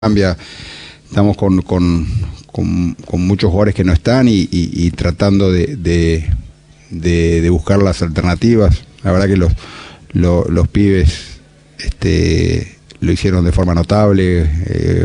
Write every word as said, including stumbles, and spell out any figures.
cambia, estamos con, con, con, con muchos jugadores que no están y, y, y tratando de, de, de, de buscar las alternativas. La verdad que los, los, los pibes este, lo hicieron de forma notable. Eh,